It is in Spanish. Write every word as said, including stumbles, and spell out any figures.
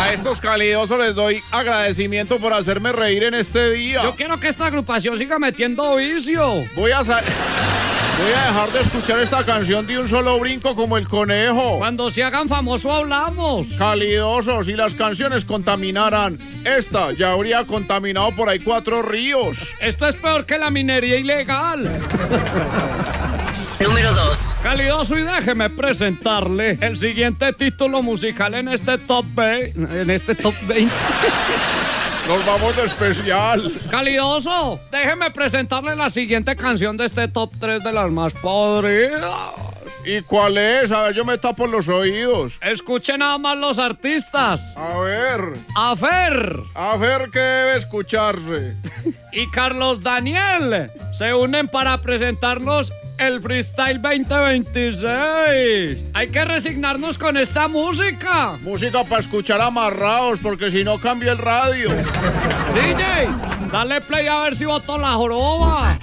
A estos calidosos les doy agradecimiento por hacerme reír en este día. Yo quiero que esta agrupación siga metiendo vicio. Voy a sa- Voy a dejar de escuchar esta canción de un solo brinco como el conejo. Cuando se hagan famosos hablamos. Calidosos, si las canciones contaminaran, esta ya habría contaminado por ahí cuatro ríos. Esto es peor que la minería ilegal. Número dos. Calidoso, y déjeme presentarle el siguiente título musical en este top veinte. En este top veinte. Nos vamos de especial. Calidoso, déjeme presentarle la siguiente canción de este top tres de las más podridas. ¿Y cuál es? A ver, yo me tapo los oídos. Escuchen nada más los artistas. A ver. Afer. A ver qué debe escucharse. Y Carlos Daniel se unen para presentarnos el Freestyle veinte veintiséis. Hay que resignarnos con esta música. Música para escuchar amarrados, porque si no cambia el radio. D J, dale play a ver si botó la joroba.